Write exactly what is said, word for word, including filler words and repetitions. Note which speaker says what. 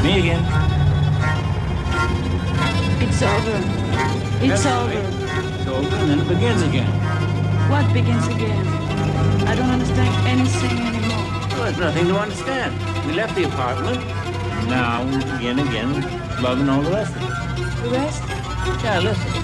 Speaker 1: Me again.
Speaker 2: It's over. It's
Speaker 1: That's
Speaker 2: over.
Speaker 1: right. It's over, and then it begins again.
Speaker 2: What begins again? I don't understand anything anymore.
Speaker 1: Well, there's nothing to understand. We left the apartment. Now we begin again, loving all the rest of it.
Speaker 2: The rest?
Speaker 1: Yeah, listen.